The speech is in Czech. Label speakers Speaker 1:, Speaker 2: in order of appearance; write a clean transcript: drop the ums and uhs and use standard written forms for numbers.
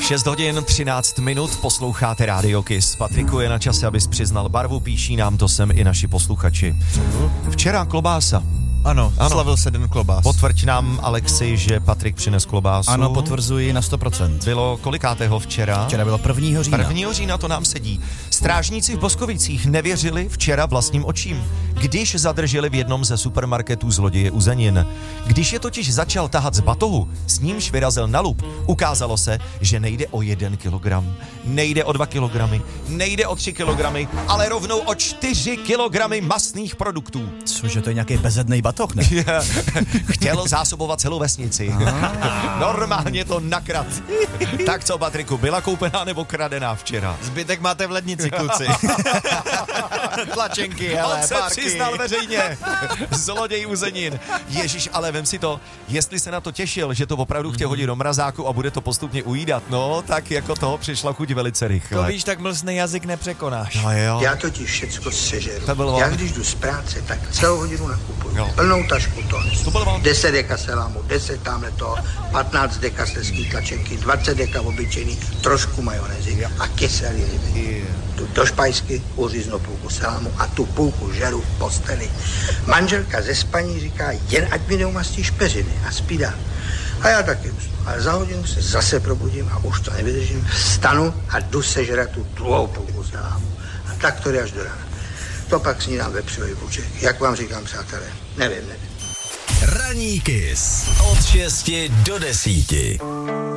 Speaker 1: 6 hodin 13 minut, posloucháte Radio Kiss. Patriku, je na čase, abys přiznal barvu, píší nám to sem i naši posluchači. Včera klobása.
Speaker 2: Ano, slavil se den klobás.
Speaker 1: Potvrď nám, Alexi, že Patrik přines klobásu.
Speaker 2: Ano, potvrzuji na 100%.
Speaker 1: Bylo kolikátého včera?
Speaker 2: Včera bylo 1. října.
Speaker 1: 1. října, to nám sedí. Strážníci v Boskovicích nevěřili včera vlastním očím, když zadrželi v jednom ze supermarketů zloděje uzenin. Když je totiž začal tahat z batohu, s nímž vyrazil na lup, ukázalo se, že nejde o 1 kilogram, nejde o 2 kilogramy, nejde o 3 kilogramy, ale rovnou o 4 kilogramy mastných produktů.
Speaker 2: Cože, to je nějaký bezednej batoh, ne?
Speaker 1: Chtěl zásobovat celou vesnici. Normálně to nakrad. Tak co, Patriku, byla koupená nebo kradená včera?
Speaker 2: Zbytek máte v lednici, kluci. Tlačenky, hele,
Speaker 1: on se
Speaker 2: párky.
Speaker 1: přiznal veřejně. Zloděj uzenin. Ježíš, ale vem si to, jestli se na to těšil, že to opravdu chtěl hodit do mrazáku a bude to postupně ujídat, no, tak jako toho přišla chuť velice rychle.
Speaker 2: To víš, tak mlsný jazyk nepřekonáš.
Speaker 1: No jo.
Speaker 3: Já totiž všecko sežeru.
Speaker 1: To bylo
Speaker 3: Já
Speaker 1: on.
Speaker 3: když jdu z práce, tak celou hodinu nakupuju.
Speaker 1: Jo.
Speaker 3: Plnou tašku
Speaker 1: To bylo on.
Speaker 3: 10 deka selámu, 10 tamhle toho, 15 deka slezský tlačenky, 20 deka obyčejný, trošku majonézy a kyselý ryby. Tu do špajsky uříznu půlku selámu a tu půlku žeru v posteli. Manželka ze spaní říká, jen ať mi neumastíš peřiny a spí dál. A já taky usnu. Ale za hodinu se zase probudím a už to nevydržím. Vstanu a jdu sežrat tu druhou půlku selámu. A tak to jde až do rána. To pak snídám vepřový buček. Jak vám říkám, přátelé, nevím.
Speaker 4: Ranní Kiss od 6 do 10.